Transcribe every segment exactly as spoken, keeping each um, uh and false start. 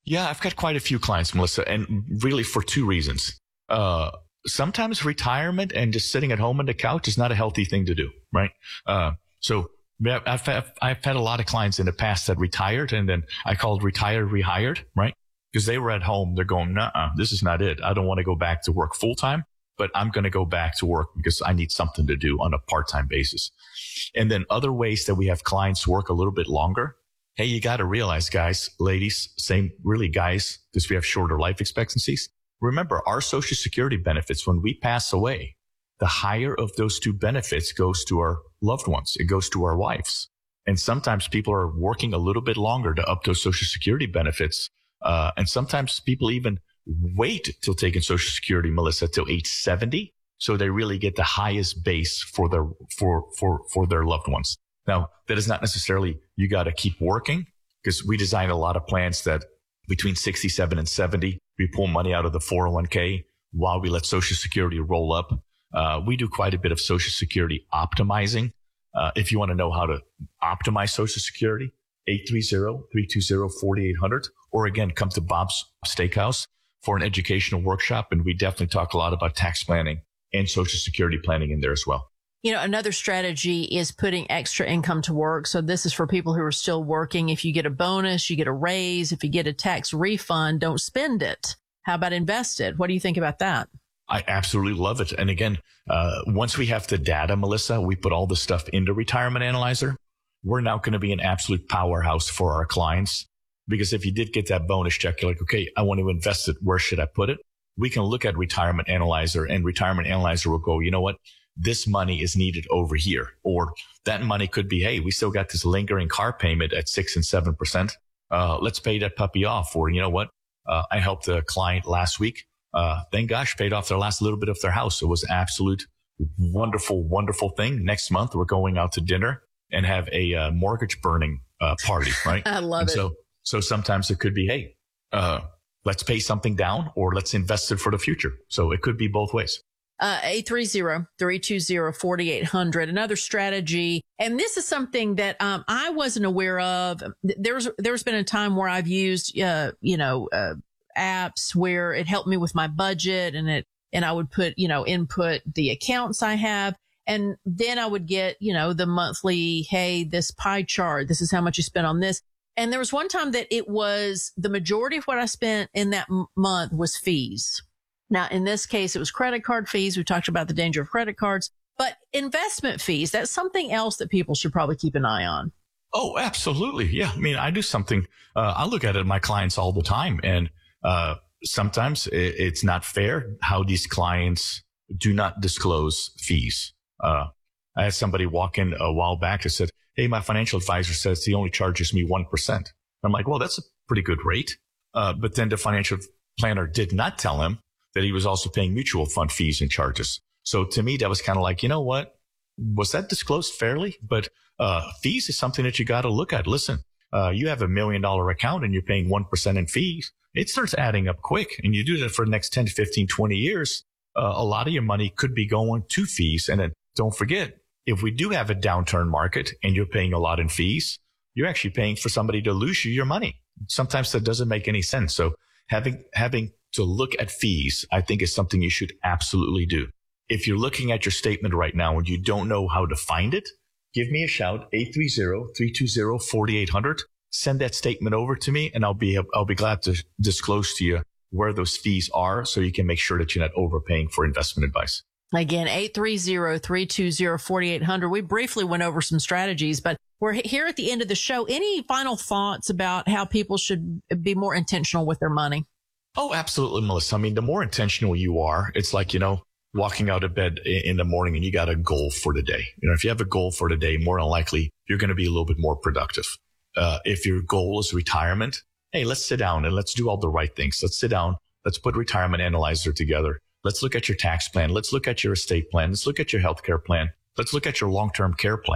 Yeah, I've got quite a few clients, Melissa, and really for two reasons. Uh, sometimes retirement and just sitting at home on the couch is not a healthy thing to do, right? Uh, so I've, I've, I've had a lot of clients in the past that retired, and then I called retired rehired, right? Because they were at home. They're going, nah, this is not it. I don't want to go back to work full time, but I'm going to go back to work because I need something to do on a part-time basis. And then other ways that we have clients work a little bit longer. Hey, you got to realize, guys, ladies, same, really guys, because we have shorter life expectancies. Remember, our Social Security benefits, when we pass away, the higher of those two benefits goes to our loved ones. It goes to our wives. And sometimes people are working a little bit longer to up those Social Security benefits. Uh, and sometimes people even wait till taking Social Security, Melissa, till age seventy. So they really get the highest base for their, for, for, for their loved ones. Now, that is not necessarily you got to keep working, because we design a lot of plans that between sixty-seven and seventy, we pull money out of the four oh one k while we let Social Security roll up. Uh, we do quite a bit of Social Security optimizing. Uh, if you want to know how to optimize Social Security, eight three zero, three two zero, four eight zero zero, or again, come to Bob's Steakhouse for an educational workshop. And we definitely talk a lot about tax planning and Social Security planning in there as well. You know, another strategy is putting extra income to work. So this is for people who are still working. If you get a bonus, you get a raise. If you get a tax refund, don't spend it. How about invest it? What do you think about that? I absolutely love it. And again, uh, once we have the data, Melissa, we put all the stuff into Retirement Analyzer. We're now going to be an absolute powerhouse for our clients, because if you did get that bonus check, you're like, okay, I want to invest it. Where should I put it? We can look at Retirement Analyzer, and Retirement Analyzer will go, you know what? This money is needed over here. Or that money could be, hey, we still got this lingering car payment at six and seven percent. Uh, let's pay that puppy off. Or, you know what? Uh, I helped a client last week. Uh, thank gosh, paid off their last little bit of their house. It was an absolute wonderful, wonderful thing. Next month, we're going out to dinner and have a uh, mortgage burning uh, party, right? I love and it. So, so sometimes it could be, hey, uh, let's pay something down, or let's invest it for the future. So it could be both ways. Uh, eight three zero, three two zero, four eight zero zero. Another strategy. And this is something that, um, I wasn't aware of. There's, there's been a time where I've used, uh, you know, uh, apps where it helped me with my budget, and it, and I would put, you know, input the accounts I have. And then I would get, you know, the monthly, hey, this pie chart, this is how much you spent on this. And there was one time that it was the majority of what I spent in that m- month was fees. Now, in this case, it was credit card fees. We talked about the danger of credit cards, but investment fees, that's something else that people should probably keep an eye on. Oh, absolutely. Yeah. I mean, I do something, uh, I look at it, my clients all the time. And, uh, sometimes it, it's not fair how these clients do not disclose fees. Uh, I had somebody walk in a while back that said, hey, my financial advisor says he only charges me one percent. I'm like, well, that's a pretty good rate. Uh, but then the financial planner did not tell him that he was also paying mutual fund fees and charges. So to me, that was kind of like, you know what? Was that disclosed fairly? But uh fees is something that you got to look at. Listen, uh you have a million dollar account and you're paying one percent in fees. It starts adding up quick. And you do that for the next ten to fifteen, twenty years. Uh, a lot of your money could be going to fees. And then don't forget, if we do have a downturn market and you're paying a lot in fees, you're actually paying for somebody to lose you your money. Sometimes that doesn't make any sense. So having, having to look at fees, I think, is something you should absolutely do. If you're looking at your statement right now and you don't know how to find it, give me a shout, eight three zero, three two zero, four eight zero zero. Send that statement over to me, and I'll be, I'll be glad to disclose to you where those fees are, so you can make sure that you're not overpaying for investment advice. Again, eight three zero, three two zero, four eight zero zero. We briefly went over some strategies, but we're here at the end of the show. Any final thoughts about how people should be more intentional with their money? Oh, absolutely, Melissa. I mean, the more intentional you are, it's like, you know, walking out of bed in the morning and you got a goal for the day. You know, if you have a goal for the day, more than likely you're going to be a little bit more productive. Uh, if your goal is retirement, hey, let's sit down and let's do all the right things. Let's sit down. Let's put Retirement Analyzer together. Let's look at your tax plan. Let's look at your estate plan. Let's look at your healthcare plan. Let's look at your long-term care plan.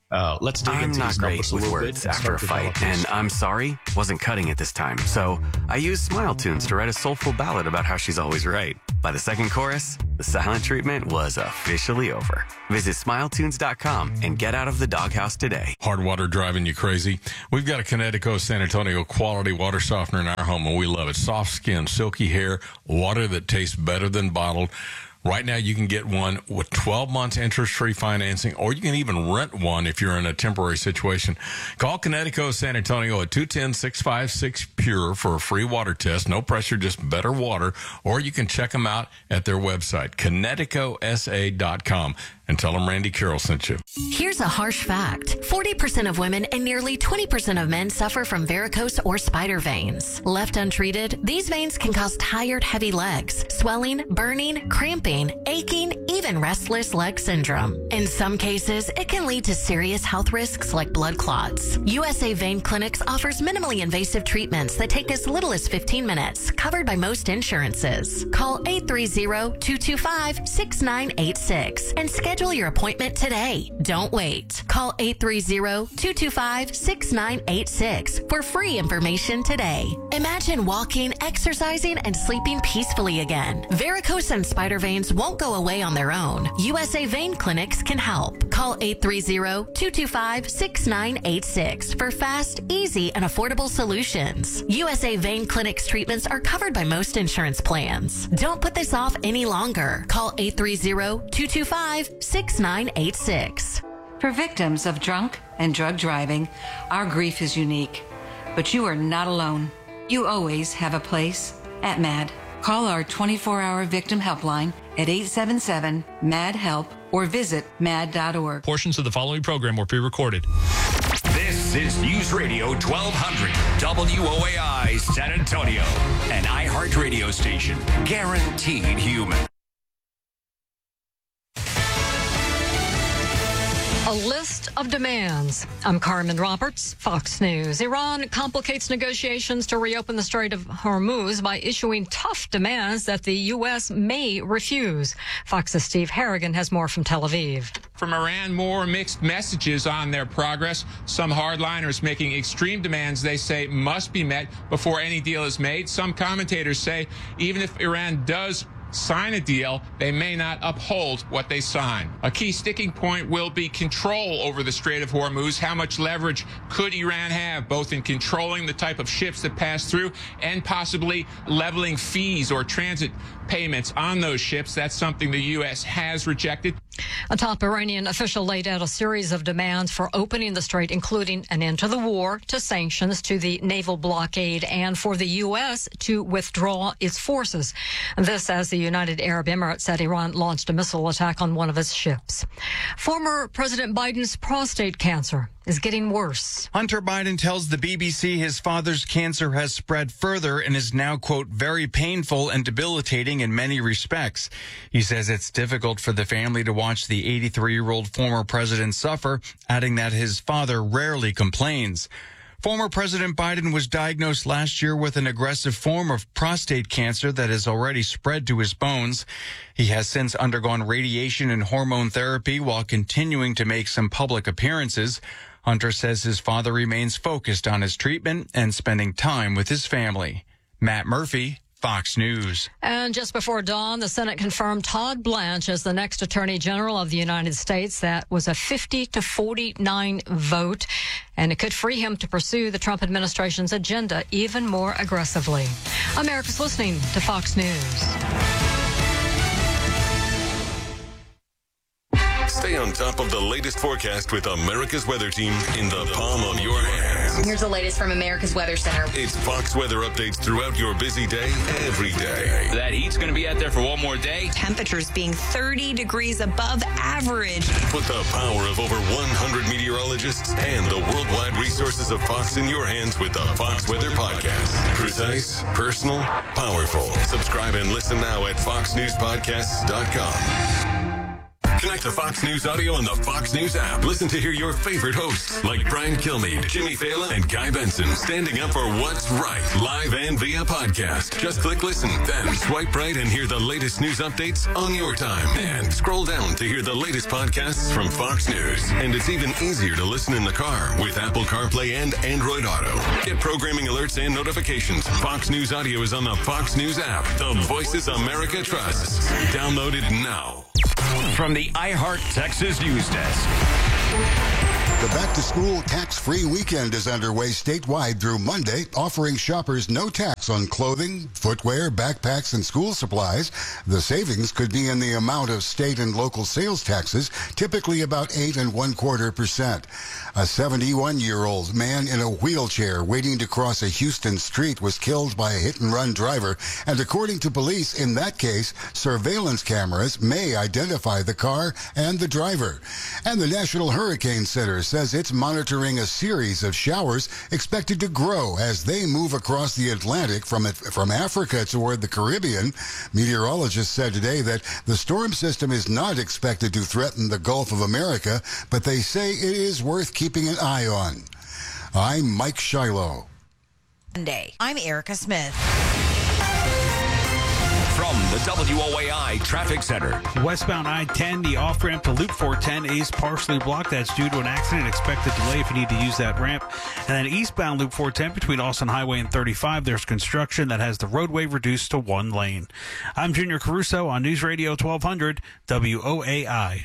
Uh, let's dig I'm into not these great numbers a with little words bit. and after a start fight, developing and I'm sorry, wasn't cutting it this time. So I used Smile Tunes to write a soulful ballad about how she's always right. By the second chorus, the silent treatment was officially over. Visit smile tunes dot com and get out of the doghouse today. Hard water driving you crazy? We've got a Connecticut San Antonio quality water softener in our home, and we love it. Soft skin, silky hair, water that tastes better than bottled. Right now, you can get one with twelve months interest-free financing, or you can even rent one if you're in a temporary situation. Call Connecticut San Antonio at two one zero, six five six, P U R E for a free water test. No pressure, just better water. Or you can check them out at their website, connecticut s a dot com, and tell them Randy Carroll sent you. Here's a harsh fact. forty percent of women and nearly twenty percent of men suffer from varicose or spider veins. Left untreated, these veins can cause tired, heavy legs, swelling, burning, cramping, aching, even restless leg syndrome. In some cases, it can lead to serious health risks like blood clots. U S A Vein Clinics offers minimally invasive treatments that take as little as fifteen minutes, covered by most insurances. Call eight three zero, two two five, six nine eight six and schedule your appointment today. Don't wait. Call eight three zero, two two five, six nine eight six for free information today. Imagine walking, exercising, and sleeping peacefully again. Varicose and spider veins won't go away on their own. U S A Vein Clinics can help. Call eight three zero, two two five, six nine eight six for fast, easy, and affordable solutions. U S A Vein Clinics treatments are covered by most insurance plans. Don't put this off any longer. Call eight three zero, two two five, six nine eight six. For victims of drunk and drug driving, our grief is unique. But you are not alone. You always have a place at MAD. Call our twenty-four hour victim helpline at eight seven seven, M A D, HELP or visit mad dot org. Portions of the following program were pre-recorded. This is News Radio twelve hundred W O A I San Antonio, an iHeart radio station, guaranteed human. A list of demands. I'm Carmen Roberts, Fox News. Iran complicates negotiations to reopen the Strait of Hormuz by issuing tough demands that the U S may refuse. Fox's Steve Harrigan has more from Tel Aviv. From Iran, more mixed messages on their progress. Some hardliners making extreme demands they say must be met before any deal is made. Some commentators say even if Iran does sign a deal, they may not uphold what they sign. A key sticking point will be control over the Strait of Hormuz. How much leverage could Iran have, both in controlling the type of ships that pass through and possibly leveling fees or transit payments on those ships? That's something the U S has rejected. A top Iranian official laid out a series of demands for opening the strait, including an end to the war, to sanctions, to the naval blockade, and for the U S to withdraw its forces. This as the United Arab Emirates said Iran launched a missile attack on one of its ships. Former President Biden's prostate cancer is getting worse. Hunter Biden tells the B B C his father's cancer has spread further and is now, quote, very painful and debilitating in many respects. He says it's difficult for the family to watch the eighty-three-year-old former president suffer, adding that his father rarely complains. Former President Biden was diagnosed last year with an aggressive form of prostate cancer that has already spread to his bones. He has since undergone radiation and hormone therapy while continuing to make some public appearances. Hunter says his father remains focused on his treatment and spending time with his family. Matt Murphy, Fox News. And just before dawn, the Senate confirmed Todd Blanche as the next Attorney General of the United States. That was a fifty to forty-nine vote, and it could free him to pursue the Trump administration's agenda even more aggressively. America's listening to Fox News. Stay on top of the latest forecast with America's Weather Team in the palm of your hands. Here's the latest from America's Weather Center. It's Fox weather updates throughout your busy day, every day. That heat's going to be out there for one more day. Temperatures being thirty degrees above average. Put the power of over one hundred meteorologists and the worldwide resources of Fox in your hands with the Fox Weather Podcast. Precise, personal, powerful. Subscribe and listen now at fox news podcasts dot com. Connect to Fox News Audio on the Fox News app. Listen to hear your favorite hosts like Brian Kilmeade, Jimmy Fallon, and Guy Benson standing up for what's right, live and via podcast. Just click listen, then swipe right and hear the latest news updates on your time. And scroll down to hear the latest podcasts from Fox News. And it's even easier to listen in the car with Apple CarPlay and Android Auto. Get programming alerts and notifications. Fox News Audio is on the Fox News app. The Voices America trusts. Download it now. From the iHeart Texas News Desk. The back-to-school tax-free weekend is underway statewide through Monday, offering shoppers no tax on clothing, footwear, backpacks, and school supplies. The savings could be in the amount of state and local sales taxes, typically about eight and one quarter percent. A seventy-one-year-old man in a wheelchair waiting to cross a Houston street was killed by a hit-and-run driver, and according to police, in that case, surveillance cameras may identify the car and the driver. And the National Hurricane Center says it's monitoring a series of showers expected to grow as they move across the Atlantic from it, from Africa toward the Caribbean. Meteorologists said today that the storm system is not expected to threaten the Gulf of America, but they say it is worth keeping an eye on. I'm Mike Shiloh. Monday. I'm Erica Smith. From the W O A I Traffic Center. Westbound I ten, the off-ramp to Loop four ten is partially blocked. That's due to an accident. Expect a delay if you need to use that ramp. And then eastbound Loop four ten between Austin Highway and thirty-five, there's construction that has the roadway reduced to one lane. I'm Junior Caruso on News Radio twelve hundred W O A I.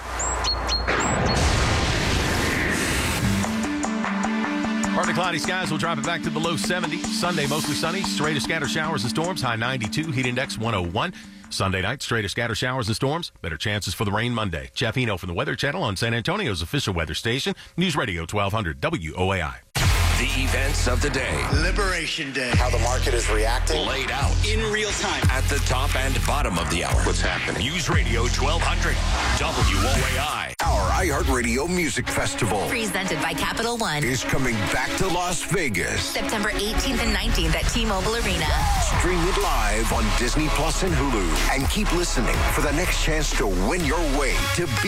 Partly cloudy skies will drop it back to the low seventies. Sunday, mostly sunny. Straight to scatter showers and storms. High ninety-two. Heat index one oh one. Sunday night, straight to scatter showers and storms. Better chances for the rain Monday. Jeff Eno from the Weather Channel on San Antonio's official weather station. News Radio twelve hundred W O A I. The events of the day. Liberation Day. How the market is reacting. Laid out. In real time. At the top and bottom of the hour. What's happening? News Radio twelve hundred W O A I. Our iHeartRadio Music Festival. Presented by Capital One. Is coming back to Las Vegas. September eighteenth and nineteenth at T-Mobile Arena. Stream it live on Disney Plus and Hulu. And keep listening for the next chance to win your way to